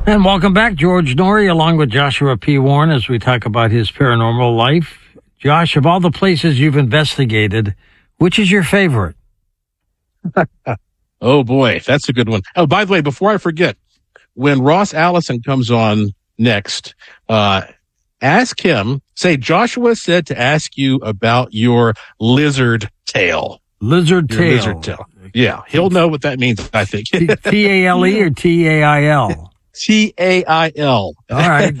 And welcome back, George Noory, along with Joshua P. Warren, as we talk about his paranormal life. Josh, of all the places you've investigated, which is your favorite? Oh, boy, that's a good one. Oh, by the way, before I forget, when Ross Allison comes on next, ask him, say, Joshua said to ask you about your lizard tail. Lizard tail. Lizard tail. Yeah, he'll know what that means, I think. T-A-L-E or T-A-I-L? T-A-I-L. All right.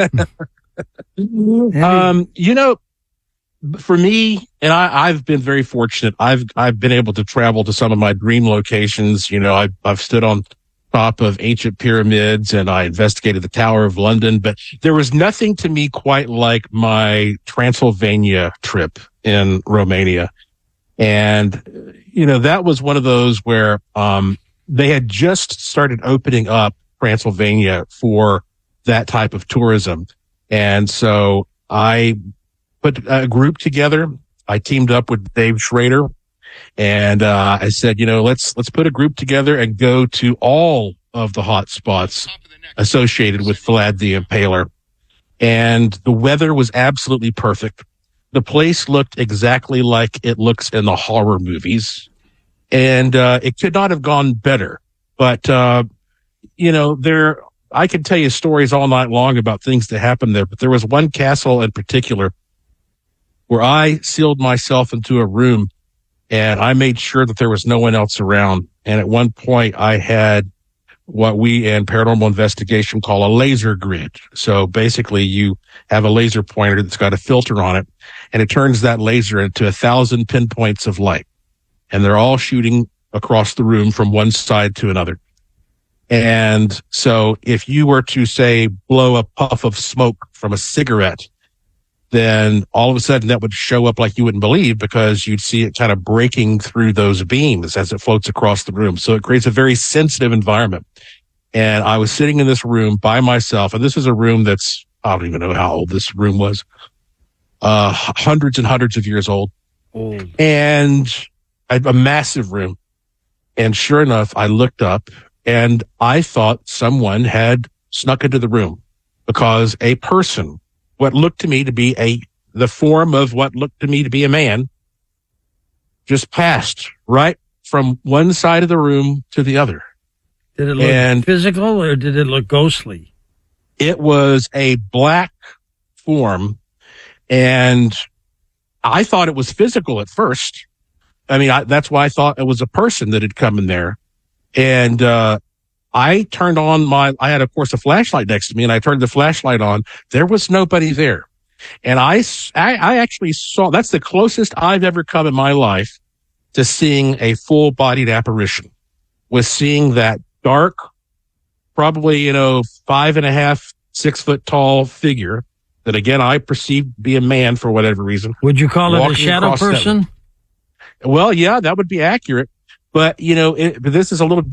For me, and I've been very fortunate. I've been able to travel to some of my dream locations. I've stood on top of ancient pyramids and I investigated the Tower of London, but there was nothing to me quite like my Transylvania trip in Romania. And, that was one of those where, they had just started opening up Transylvania for that type of tourism. And so I put a group together. I teamed up with Dave Schrader and, I said, let's put a group together and go to all of the hot spots associated with Vlad the Impaler. And the weather was absolutely perfect. The place looked exactly like it looks in the horror movies. And, it could not have gone better. But, I could tell you stories all night long about things that happened there, but there was one castle in particular where I sealed myself into a room and I made sure that there was no one else around. And at one point I had what we in paranormal investigation call a laser grid. So basically you have a laser pointer that's got a filter on it and it turns that laser into 1,000 pinpoints of light. And they're all shooting across the room from one side to another. And so if you were to say blow a puff of smoke from a cigarette, then all of a sudden that would show up like you wouldn't believe because you'd see it kind of breaking through those beams as it floats across the room. So it creates a very sensitive environment. And I was sitting in this room by myself, and this is a room that's, I don't even know how old this room was, hundreds and hundreds of years old. And a massive room. And sure enough, I looked up and I thought someone had snuck into the room because a person, what looked to me to be the form of what looked to me to be a man, just passed right from one side of the room to the other. Did it look physical or did it look ghostly? It was a black form, and I thought it was physical at first. I mean, that's why I thought it was a person that had come in there. And I turned on I had, of course, a flashlight next to me, and I turned the flashlight on. There was nobody there. And I actually saw, that's the closest I've ever come in my life to seeing a full-bodied apparition, was seeing that dark, probably, 5.5, 6 foot tall figure that, again, I perceived to be a man for whatever reason. Would you call it a shadow person? Well, yeah, that would be accurate. But, but this is a little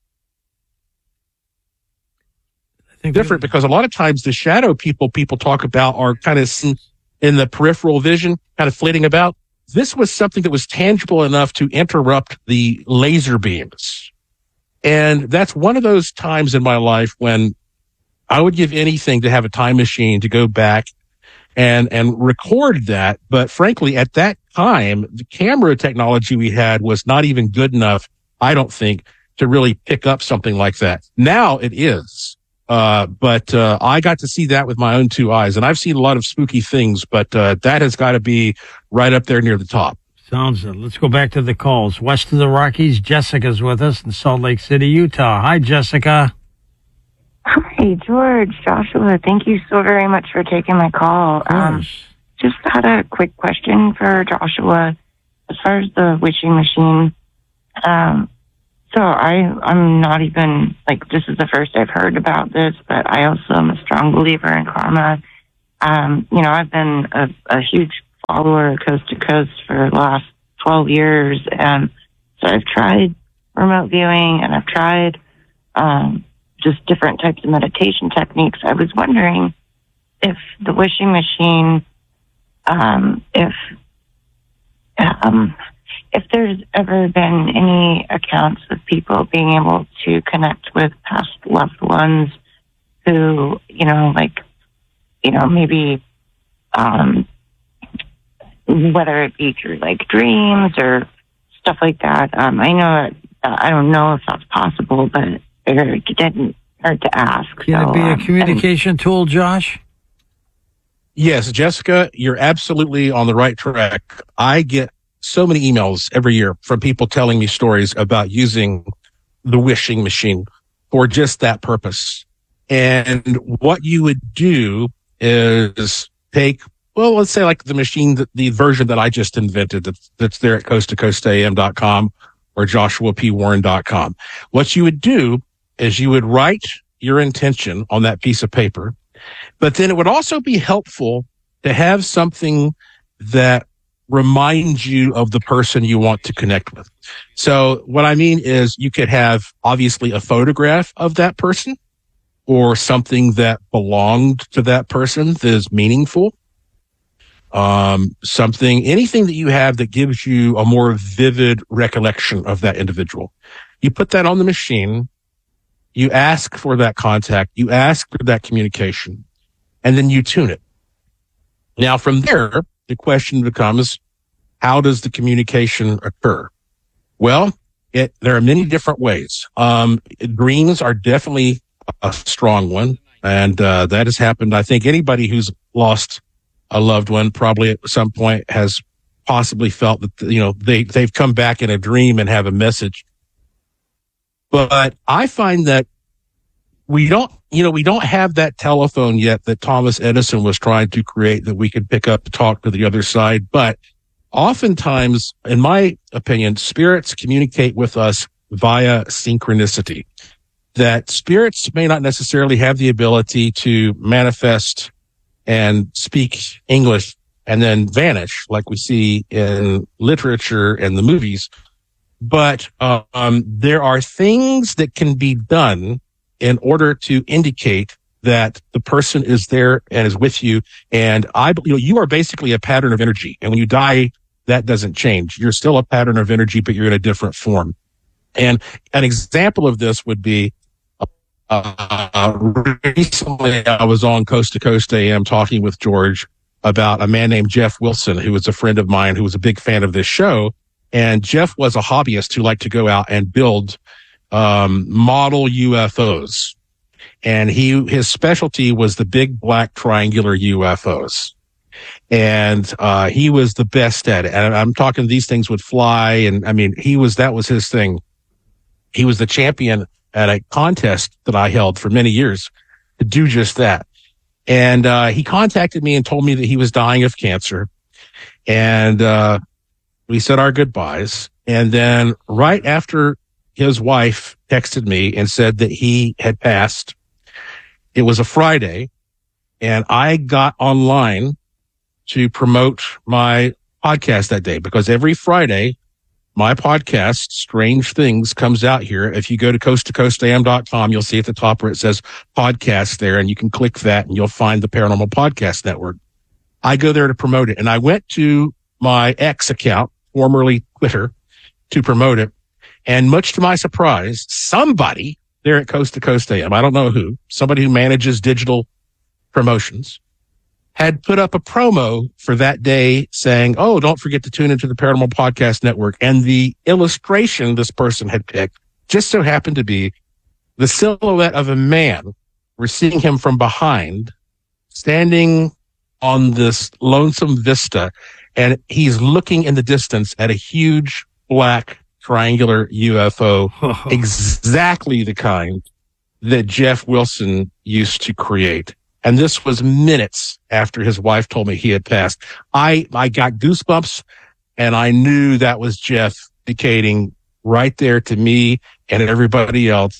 different because a lot of times the shadow people talk about are kind of in the peripheral vision, kind of flitting about. This was something that was tangible enough to interrupt the laser beams. And that's one of those times in my life when I would give anything to have a time machine to go back and record that. But frankly, at that time, the camera technology we had was not even good enough, I don't think, to really pick up something like that. Now it is. But I got to see that with my own two eyes, and I've seen a lot of spooky things, but that has got to be right up there near the top. Sounds good. Let's go back to the calls. West of the Rockies, Jessica's with us in Salt Lake City, Utah. Hi, Jessica. Hi, George, Joshua. Thank you so very much for taking my call. Just had a quick question for Joshua. As far as the wishing machine, so I'm not even, this is the first I've heard about this, but I also am a strong believer in karma. I've been a huge follower of Coast to Coast for the last 12 years. And so I've tried remote viewing and I've tried, just different types of meditation techniques. I was wondering if the wishing machine, if there's ever been any accounts of people being able to connect with past loved ones who, maybe, whether it be through like dreams or stuff like that. I know, I don't know if that's possible, but it didn't hurt to ask. Can it be a communication tool, Josh? Yes, Jessica, you're absolutely on the right track. I get so many emails every year from people telling me stories about using the wishing machine for just that purpose. And what you would do is take, well, let's say like the machine, the version that I just invented that's there at coasttocoastam.com or joshuapwarren.com. What you would do is you would write your intention on that piece of paper, but then it would also be helpful to have something that reminds you of the person you want to connect with. So what I mean is you could have obviously a photograph of that person or something that belonged to that person that is meaningful. Anything that you have that gives you a more vivid recollection of that individual. You put that on the machine, you ask for that contact, you ask for that communication, and then you tune it. Now from there, the question becomes, how does the communication occur? Well, there are many different ways. Dreams are definitely a strong one. And that has happened. I think anybody who's lost a loved one probably at some point has possibly felt that, they've come back in a dream and have a message. But I find that we don't have that telephone yet that Thomas Edison was trying to create that we could pick up to talk to the other side. But oftentimes, in my opinion, spirits communicate with us via synchronicity. That spirits may not necessarily have the ability to manifest and speak English and then vanish like we see in literature and the movies. But there are things that can be done in order to indicate that the person is there and is with you. And you are basically a pattern of energy. And when you die, that doesn't change. You're still a pattern of energy, but you're in a different form. And an example of this would be, recently I was on Coast to Coast AM talking with George about a man named Jeff Wilson, who is a friend of mine who was a big fan of this show. And Jeff was a hobbyist who liked to go out and build model UFOs. And his specialty was the big black triangular UFOs. And he was the best at it. And I'm talking these things would fly. And I mean, that was his thing. He was the champion at a contest that I held for many years to do just that. And he contacted me and told me that he was dying of cancer. And we said our goodbyes. And then right after his wife texted me and said that he had passed, it was a Friday, and I got online to promote my podcast that day, because every Friday, my podcast, Strange Things, comes out here. If you go to coasttocoastam.com, you'll see at the top where it says podcast there, and you can click that and you'll find the Paranormal Podcast Network. I go there to promote it. And I went to my X account, formerly Twitter, to promote it. And much to my surprise, somebody there at Coast to Coast AM, I don't know who, somebody who manages digital promotions, had put up a promo for that day saying, oh, don't forget to tune into the Paranormal Podcast Network. And the illustration this person had picked just so happened to be the silhouette of a man. We're seeing him from behind, standing on this lonesome vista, and he's looking in the distance at a huge black triangular UFO, exactly the kind that Jeff Wilson used to create. And this was minutes after his wife told me he had passed. I got goosebumps, and I knew that was Jeff indicating right there to me and everybody else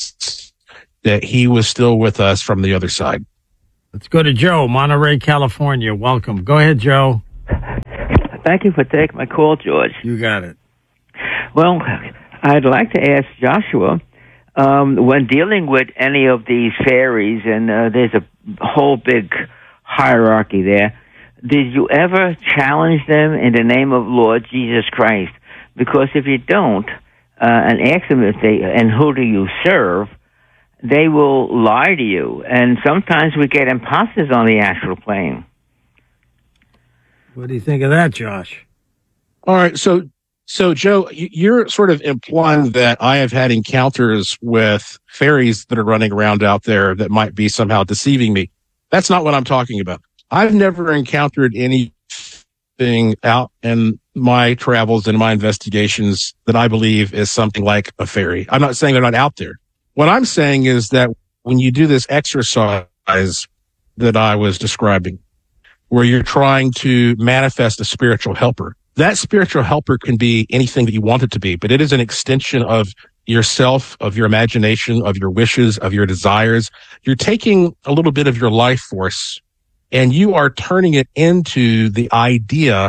that he was still with us from the other side. Let's go to Joe, Monterey, California. Welcome. Go ahead, Joe. Thank you for taking my call, George. You got it. Well, I'd like to ask Joshua, when dealing with any of these fairies, and there's a whole big hierarchy there, did you ever challenge them in the name of Lord Jesus Christ? Because if you don't, and ask them if and who do you serve, they will lie to you. And sometimes we get imposters on the astral plane. What do you think of that, Josh? All right. So Joe, you're sort of implying that I have had encounters with fairies that are running around out there that might be somehow deceiving me. That's not what I'm talking about. I've never encountered anything out in my travels and my investigations that I believe is something like a fairy. I'm not saying they're not out there. What I'm saying is that when you do this exercise that I was describing, where you're trying to manifest a spiritual helper, that spiritual helper can be anything that you want it to be, but it is an extension of yourself, of your imagination, of your wishes, of your desires. You're taking a little bit of your life force and you are turning it into the idea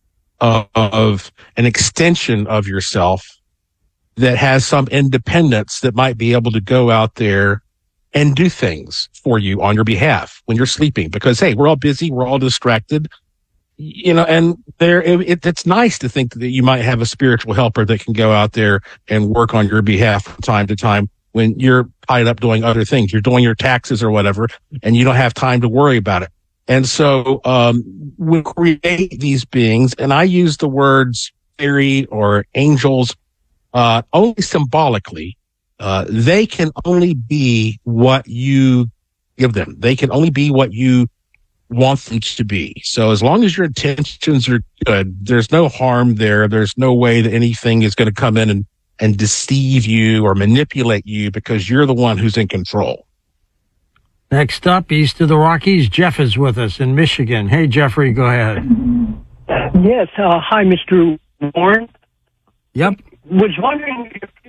of an extension of yourself that has some independence that might be able to go out there and do things for you on your behalf when you're sleeping. Because, hey, we're all busy. We're all distracted. And it's nice to think that you might have a spiritual helper that can go out there and work on your behalf from time to time when you're tied up doing other things. You're doing your taxes or whatever, and you don't have time to worry about it. And so we create these beings, and I use the words fairy or angels only symbolically. They can only be what you give them. They can only be what you want them to be. So as long as your intentions are good, there's no harm there. There's no way that anything is going to come in and deceive you or manipulate you because you're the one who's in control. Next up, east of the Rockies, Jeff is with us in Michigan. Hey, Jeffrey, go ahead. Yes. Hi, Mr. Warren. Yep. Was wondering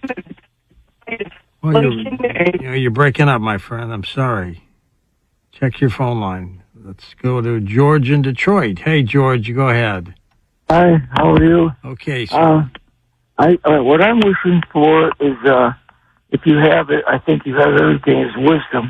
if you're breaking up, my friend. I'm sorry. Check your phone line. Let's go to George in Detroit. Hey, George, go ahead. Hi, how are you? Okay. So. What I'm wishing for is, if you have it, I think you have everything, is wisdom.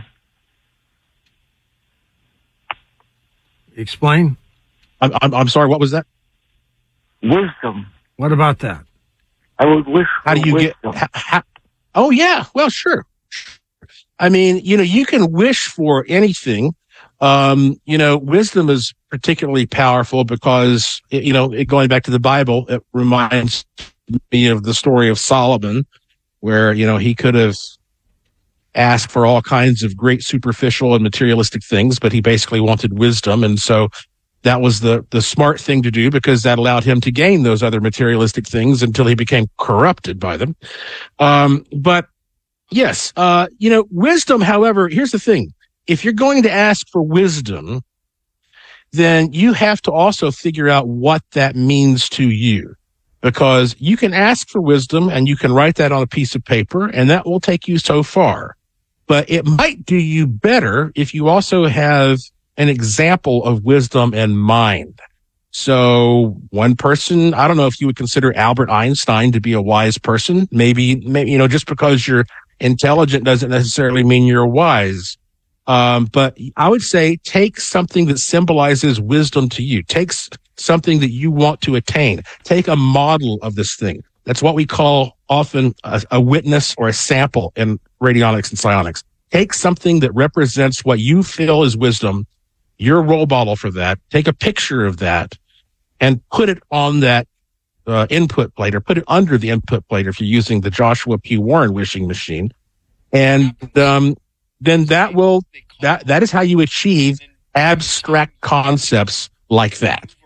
Explain. I'm sorry. What was that? Wisdom. What about that? I would wish for How do you wisdom. Oh, yeah. Well, sure. I mean, you can wish for anything. Wisdom is particularly powerful because, going back to the Bible, it reminds me of the story of Solomon, where, he could have asked for all kinds of great superficial and materialistic things, but he basically wanted wisdom. And so that was the smart thing to do because that allowed him to gain those other materialistic things until he became corrupted by them. But yes, wisdom, however, here's the thing. If you're going to ask for wisdom, then you have to also figure out what that means to you. Because you can ask for wisdom and you can write that on a piece of paper and that will take you so far. But it might do you better if you also have an example of wisdom in mind. So one person, I don't know if you would consider Albert Einstein to be a wise person. Maybe, just because you're intelligent doesn't necessarily mean you're wise. But I would say take something that symbolizes wisdom to you. Take something that you want to attain. Take a model of this thing. That's what we call often a witness or a sample in radionics and psionics. Take something that represents what you feel is wisdom, your role model for that. Take a picture of that and put it on that input plate or put it under the input plate if you're using the Joshua P. Warren wishing machine. And then that is how you achieve abstract concepts like that.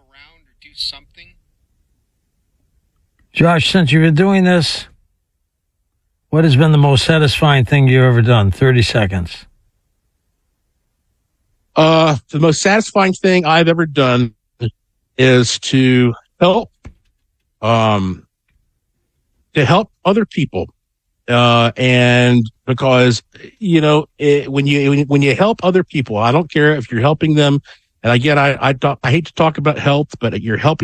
Josh, since you've been doing this, what has been the most satisfying thing you've ever done? 30 seconds. The most satisfying thing I've ever done is to help other people. And because, when you help other people, I don't care if you're helping them. And again, I hate to talk about health, but you're helping